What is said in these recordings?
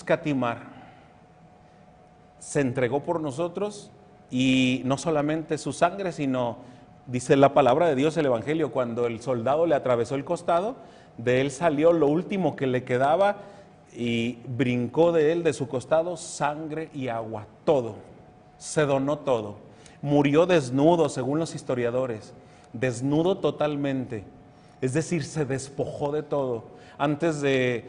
escatimar, se entregó por nosotros, y no solamente su sangre, sino, dice la palabra de Dios, el Evangelio, cuando el soldado le atravesó el costado, de él salió lo último que le quedaba y brincó de él, de su costado, sangre y agua, todo, se donó todo. Murió desnudo, según los historiadores, desnudo totalmente, es decir, se despojó de todo. Antes de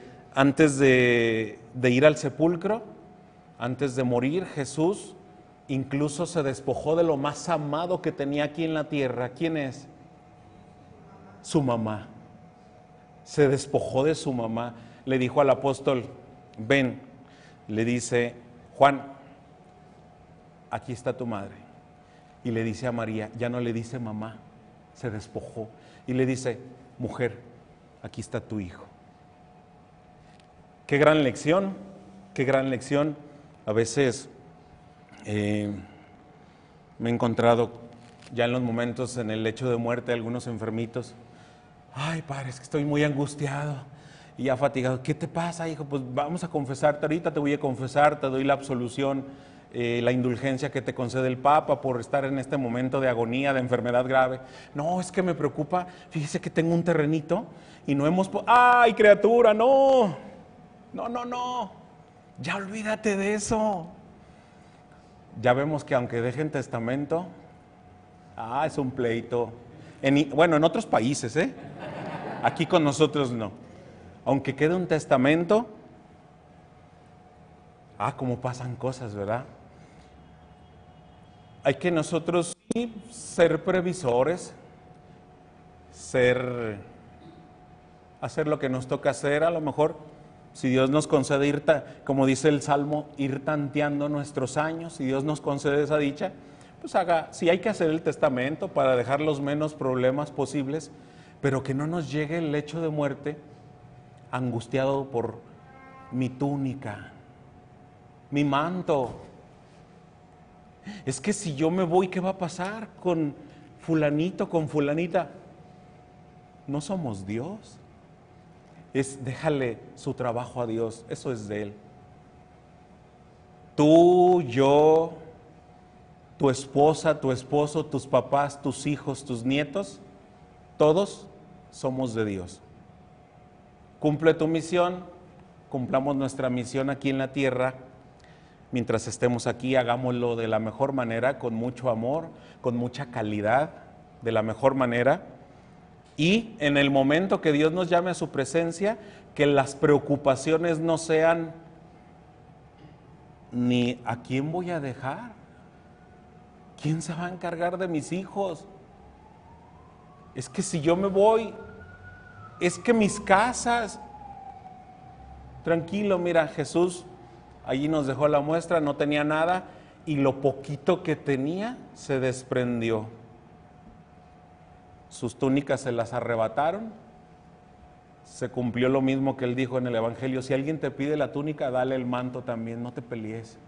ir al sepulcro, antes de morir, Jesús incluso se despojó de lo más amado que tenía aquí en la tierra. ¿Quién es? Su mamá. Se despojó de su mamá. Le dijo al apóstol, ven, le dice, Juan, aquí está tu madre. Y le dice a María, ya no le dice mamá, se despojó. Y le dice, mujer, aquí está tu hijo. Qué gran lección, qué gran lección. A veces me he encontrado ya en los momentos en el lecho de muerte algunos enfermitos. Ay, padre, es que estoy muy angustiado y ya fatigado. ¿Qué te pasa, hijo? Pues vamos a confesarte, ahorita te voy a confesar, te doy la absolución, la indulgencia que te concede el Papa por estar en este momento de agonía, de enfermedad grave. No, es que me preocupa, fíjese que tengo un terrenito y no hemos... ¡Ay, criatura, no! No, ya olvídate de eso. Ya vemos que aunque dejen testamento, es un pleito. Bueno, en otros países, aquí con nosotros no. Aunque quede un testamento, cómo pasan cosas, ¿verdad? Hay que nosotros sí ser previsores, hacer lo que nos toca hacer. A lo mejor, si Dios nos concede como dice el Salmo, ir tanteando nuestros años, si Dios nos concede esa dicha, pues si hay que hacer el testamento para dejar los menos problemas posibles, pero que no nos llegue el lecho de muerte angustiado por mi túnica, mi manto. Es que si yo me voy, ¿qué va a pasar con fulanito, con fulanita? No somos Dios. Déjale su trabajo a Dios, eso es de Él. Tú, yo, tu esposa, tu esposo, tus papás, tus hijos, tus nietos, todos somos de Dios. Cumple tu misión, cumplamos nuestra misión aquí en la tierra. Mientras estemos aquí, hagámoslo de la mejor manera, con mucho amor, con mucha calidad, de la mejor manera. Y en el momento que Dios nos llame a su presencia, que las preocupaciones no sean ni a quién voy a dejar, quién se va a encargar de mis hijos. Es que si yo me voy, es que mis casas. Tranquilo, mira, Jesús allí nos dejó la muestra, no tenía nada y lo poquito que tenía se desprendió. Sus túnicas se las arrebataron. Se cumplió lo mismo que él dijo en el Evangelio: si alguien te pide la túnica, dale el manto también, no te pelees.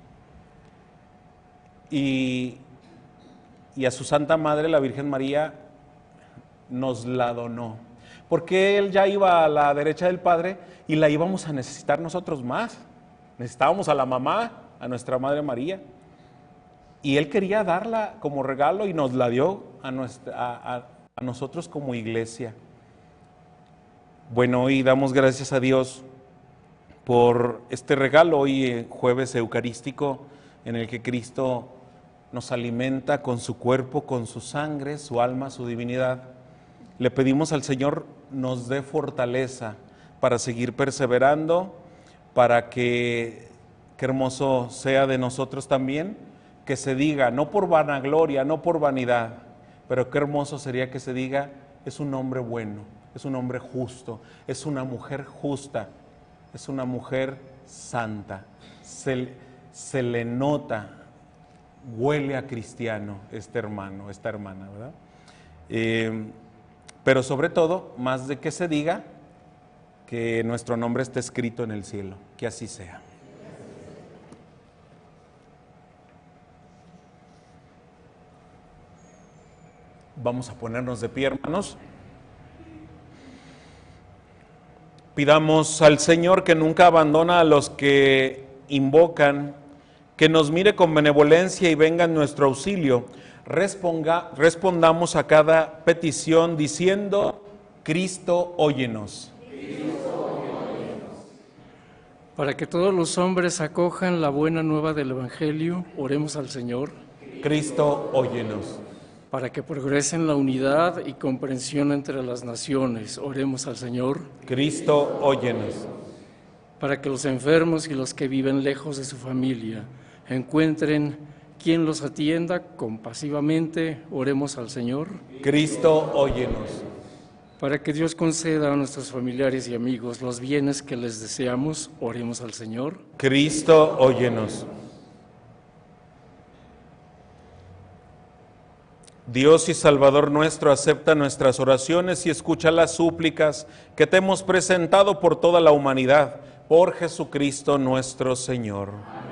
Y a su Santa Madre, la Virgen María, nos la donó, porque él ya iba a la derecha del Padre y la íbamos a necesitar nosotros más. Necesitábamos a la mamá, a nuestra Madre María, y él quería darla como regalo y nos la dio a nosotros como iglesia. Bueno, hoy damos gracias a Dios por este regalo, hoy jueves eucarístico, en el que Cristo nos alimenta con su cuerpo, con su sangre, su alma, su divinidad. Le pedimos al Señor nos dé fortaleza para seguir perseverando, para que qué hermoso sea de nosotros también, que se diga, no por vanagloria, no por vanidad, pero qué hermoso sería que se diga, es un hombre bueno, es un hombre justo, es una mujer justa, es una mujer santa, se le nota, huele a cristiano este hermano, esta hermana, ¿verdad? Pero sobre todo, más de que se diga, que nuestro nombre esté escrito en el cielo, que así sea. Vamos a ponernos de pie, hermanos. Pidamos al Señor, que nunca abandona a los que invocan, que nos mire con benevolencia y venga en nuestro auxilio. Respondamos a cada petición diciendo: Cristo, óyenos. Para que todos los hombres acojan la buena nueva del Evangelio, oremos al Señor. Cristo, óyenos. Para que progresen la unidad y comprensión entre las naciones, oremos al Señor. Cristo, óyenos. Para que los enfermos y los que viven lejos de su familia encuentren quien los atienda compasivamente, oremos al Señor. Cristo, óyenos. Para que Dios conceda a nuestros familiares y amigos los bienes que les deseamos, oremos al Señor. Cristo, óyenos. Dios y Salvador nuestro, acepta nuestras oraciones y escucha las súplicas que te hemos presentado por toda la humanidad, por Jesucristo nuestro Señor.